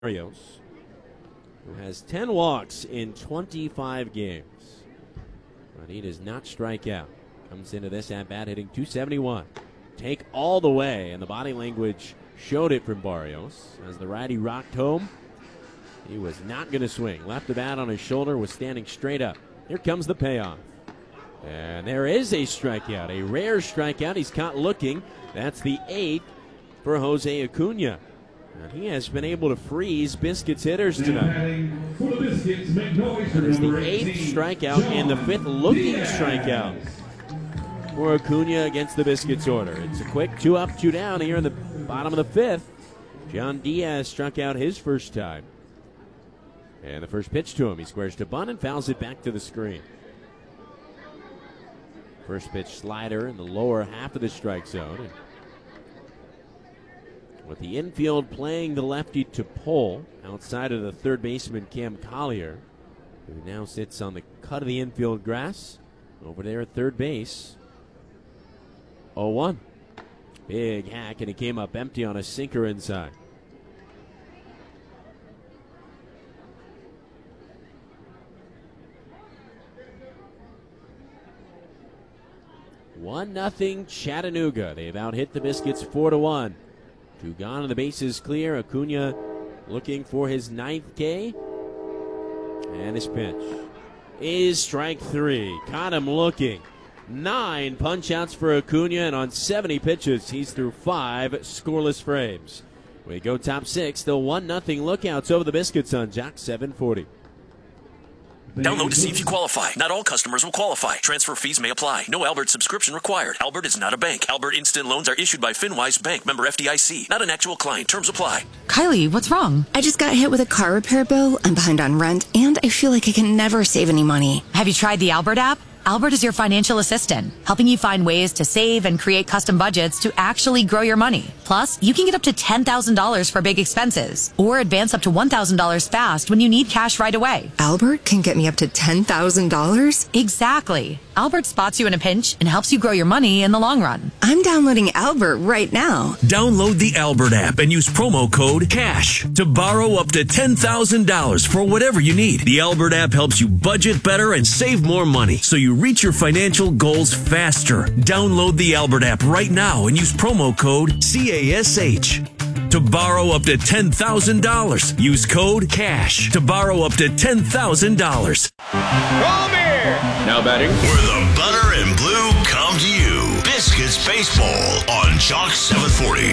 Barrios, who has 10 walks in 25 games. But he does not strike out. Comes into this at-bat hitting .271. Take all the way, and the body language showed it from Barrios. As the righty rocked home, he was not going to swing. Left the bat on his shoulder, was standing straight up. Here comes the payoff. And there is a strikeout, a rare strikeout. He's caught looking. That's the 8th for Jose Acuna. And he has been able to freeze Biscuits hitters tonight. That is the 8th strikeout and the 5th looking strikeout for Acuna against the Biscuits order. It's a quick 2 up, 2 down here in the bottom of the 5th. John Diaz struck out his first time. And the first pitch to him, he squares to bunt and fouls it back to the screen. First pitch slider in the lower half of the strike zone. With the infield playing the lefty to pull outside of the third baseman Cam Collier, who now sits on the cut of the infield grass over there at third base. 0-1. Big hack, and he came up empty on a sinker inside. One nothing Chattanooga. They've out-hit the Biscuits 4-1. 2 gone and the bases clear. Acuna looking for his 9th K. And his pitch is strike 3. Caught him looking. 9 punch-outs for Acuna, and on 70 pitches, he's through 5 scoreless frames. We go top 6. Still 1-0 Lookouts over the Biscuits on Jock 740. Download to see if you qualify. Not all customers will qualify. Transfer fees may apply. No Albert subscription required. Albert is not a bank. Albert Instant Loans are issued by FinWise Bank, member FDIC. Not an actual client. Terms apply. Kylie, what's wrong? I just got hit with a car repair bill. I'm behind on rent, and I feel like I can never save any money. Have you tried the Albert app? Albert is your financial assistant, helping you find ways to save and create custom budgets to actually grow your money. Plus, you can get up to $10,000 for big expenses, or advance up to $1,000 fast when you need cash right away. Albert can get me up to $10,000? Exactly. Albert spots you in a pinch and helps you grow your money in the long run. I'm downloading Albert right now. Download the Albert app and use promo code CASH to borrow up to $10,000 for whatever you need. The Albert app helps you budget better and save more money, so you reach your financial goals faster. Download the Albert app right now and use promo code CASH to borrow up to $10,000. Use code CASH to borrow up to $10,000. Now batting, where the butter and blue come to you. Biscuits Baseball on Jock 740.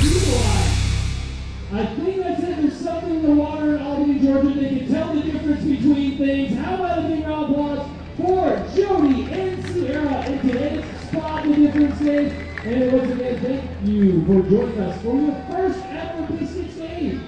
I think I said there's something in the water in Albany, Georgia. They can tell the difference between things. How about a big round of applause for Jody and Sierra in today's Spot the Difference game. And once again, thank you for joining us for your first ever Biscuits game.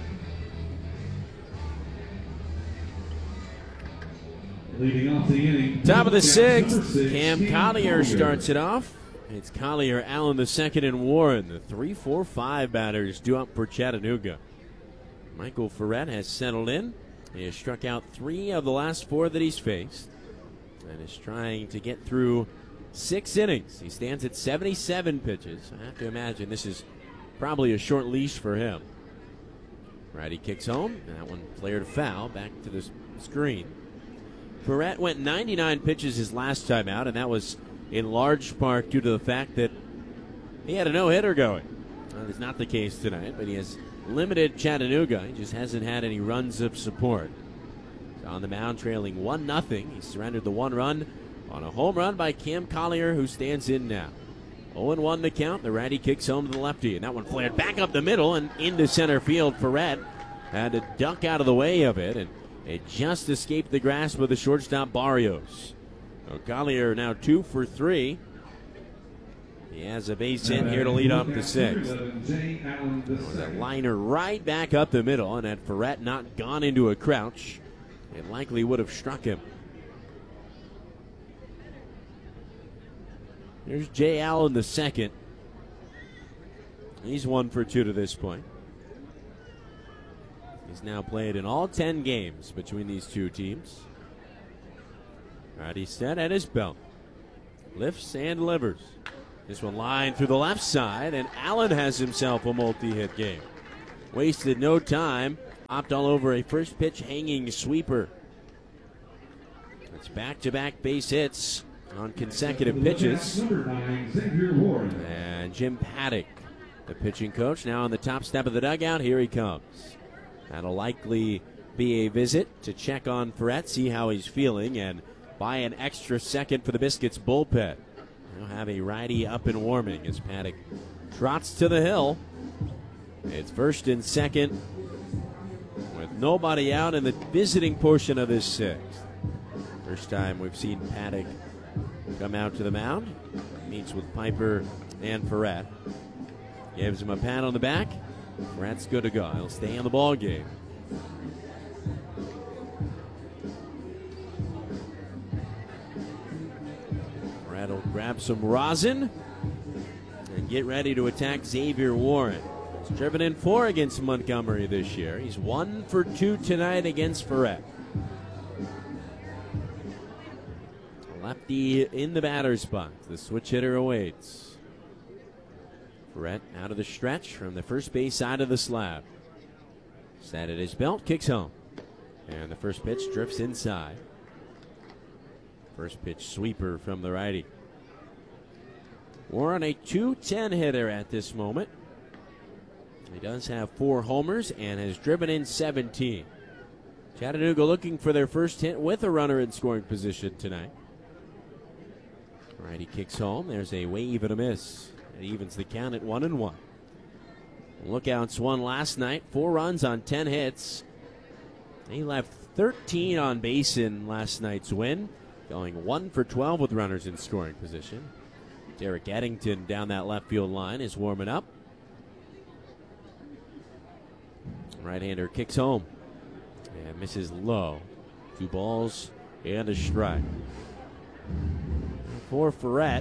leading off the inning. Top of the 6th, Cam Collier starts it off. It's Collier, Allen II, and Warren. The 3-4-5 batters due up for Chattanooga. Michael Ferret has settled in. He has struck out 3 of the last 4 that he's faced and is trying to get through 6 innings. He stands at 77 pitches. I have to imagine this is probably a short leash for him. Righty kicks home. That one flared foul back to the screen. Ferret went 99 pitches his last time out, and that was in large part due to the fact that he had a no-hitter going. That is not the case tonight, but he has limited Chattanooga. He just hasn't had any runs of support. He's on the mound trailing 1-0. He surrendered the 1 run on a home run by Cam Collier, who stands in now. 0-1 the count. The righty kicks home to the lefty, and that one flared back up the middle and into center field. Ferret had to duck out of the way of it, and it just escaped the grasp of the shortstop Barrios. So Collier now 2 for 3. He has a base hit here to lead off the 6th. A liner right back up the middle, and had Ferret not gone into a crouch, it likely would have struck him. Here's Jay Allen II. He's 1 for 2 to this point. He's now played in all 10 games between these two teams. Righty set at his belt. Lifts and delivers. This one lined through the left side, and Allen has himself a multi-hit game. Wasted no time Hopped all over a first pitch hanging sweeper. It's back-to-back base hits on consecutive pitches. And Jim Paddock, the pitching coach, now on the top step of the dugout. Here he comes. That'll likely be a visit to check on Ferret, see how he's feeling, and buy an extra second for the Biscuits bullpen. They'll have a righty up and warming as Paddock trots to the hill. It's first and second with nobody out in the visiting portion of this sixth. First time we've seen Paddock come out to the mound. Meets with Piper and Ferret. Gives him a pat on the back. Ferret's good to go. He'll stay in the ball game. Ferret will grab some rosin and get ready to attack Xavier Warren. He's driven in 4 against Montgomery this year. He's 1 for 2 tonight against Ferret. Lefty in the batter's box. The switch hitter awaits. Ferret out of the stretch from the first base side of the slab. Set at his belt, kicks home. And the first pitch drifts inside. First pitch sweeper from the righty. Warren a .210 hitter at this moment. He does have 4 homers and has driven in 17. Chattanooga looking for their first hit with a runner in scoring position tonight. Righty kicks home. There's a wave and a miss. It evens the count at 1-1. Lookouts won last night. 4 runs on 10 hits. He left 13 on base in last night's win, going 1 for 12 with runners in scoring position. Derek Eddington down that left field line is warming up. Right-hander kicks home and misses low. 2 balls and a strike. For Ferret,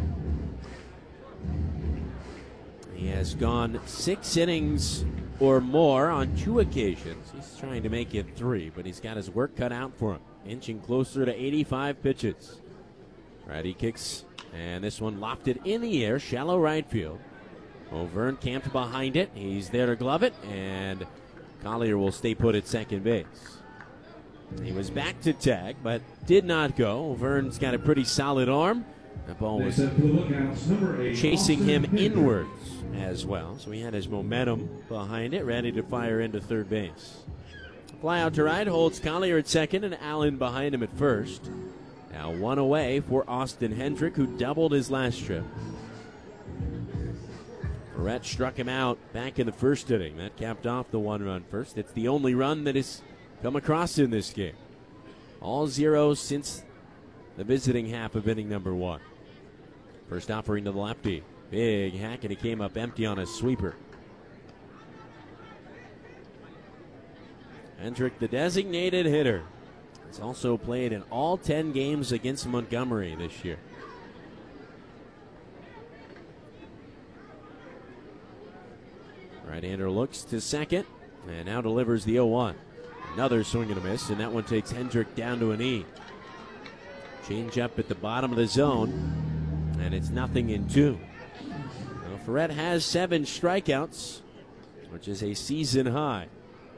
he has gone 6 innings or more on 2 occasions. He's trying to make it 3, but he's got his work cut out for him. Inching closer to 85 pitches. Righty kicks, and this one lofted in the air, shallow right field. O'Vern camped behind it. He's there to glove it, and Collier will stay put at second base. He was back to tag, but did not go. O'Vern's got a pretty solid arm. That ball was chasing him inwards as well, so he had his momentum behind it, ready to fire into third base. Fly out to right, holds Collier at second, and Allen behind him at first. Now 1 away for Austin Hendrick, who doubled his last trip. Ferret struck him out back in the first inning. That capped off the 1-run first. It's the only run that has come across in this game. All zeros since the visiting half of inning number 1. First offering to the lefty. Big hack, and he came up empty on a sweeper. Hendrick, the designated hitter, has also played in all 10 games against Montgomery this year. Right-hander looks to second and now delivers the 0-1. Another swing and a miss, and that one takes Hendrick down to a knee. Change up at the bottom of the zone, and it's 0-2. Well, Ferret has 7 strikeouts, which is a season high.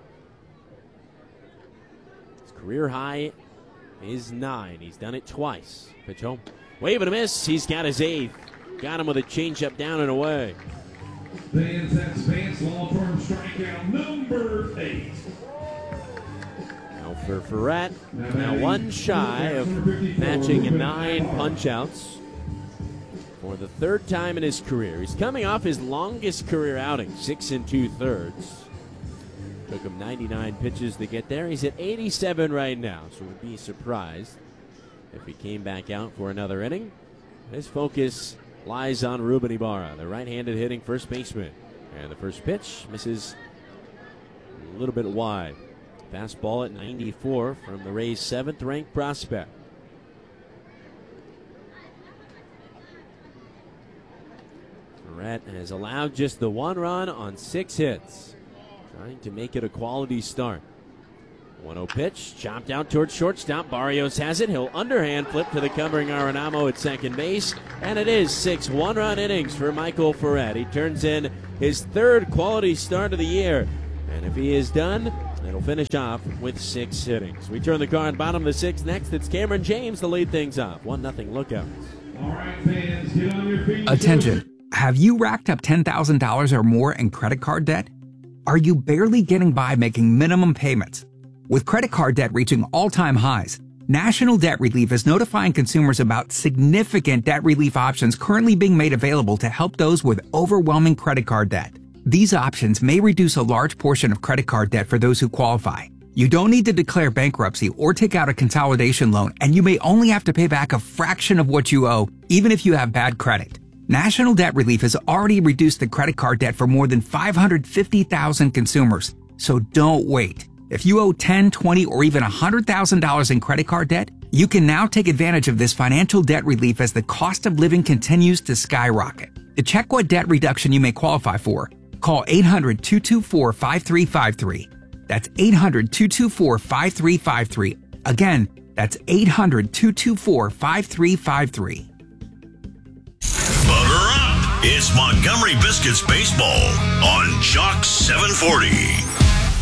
His career high is 9. He's done it twice. Pitch home. Wave and a miss. He's got his 8th. Got him with a changeup down and away. Vance, that's Vance Law Firm strikeout number 8. Now for Ferret, now 1 shy of matching 9 punch-outs for the 3rd time in his career. He's coming off his longest career outing, 6 2/3. Took him 99 pitches to get there. He's at 87 right now, so we'd be surprised if he came back out for another inning. His focus lies on Ruben Ibarra, the right-handed hitting first baseman. And the first pitch misses a little bit wide. Fastball at 94 from the Rays' 7th-ranked prospect. Ferret has allowed just the 1 run on 6 hits, trying to make it a quality start. 1-0 pitch, chopped out towards shortstop. Barrios has it. He'll underhand flip to the covering Arenamo at second base. And it is 6 1-run innings for Michael Ferret. He turns in his 3rd quality start of the year. And if he is done, It'll finish off with 6 innings. We turn the card bottom of the 6th. Next, it's Cameron James to lead things off. 1-0 Lookout. All right, fans, get on your feet. Attention. Have you racked up $10,000 or more in credit card debt? Are you barely getting by making minimum payments? With credit card debt reaching all-time highs, National Debt Relief is notifying consumers about significant debt relief options currently being made available to help those with overwhelming credit card debt. These options may reduce a large portion of credit card debt for those who qualify. You don't need to declare bankruptcy or take out a consolidation loan, and you may only have to pay back a fraction of what you owe, even if you have bad credit. National Debt Relief has already reduced the credit card debt for more than 550,000 consumers, so don't wait. If you owe $10, $20, or even $100,000 in credit card debt, you can now take advantage of this financial debt relief as the cost of living continues to skyrocket. To check what debt reduction you may qualify for, call 800-224-5353. That's 800-224-5353. Again, that's 800-224-5353. Butter up! It's Montgomery Biscuits Baseball on Chalk 740.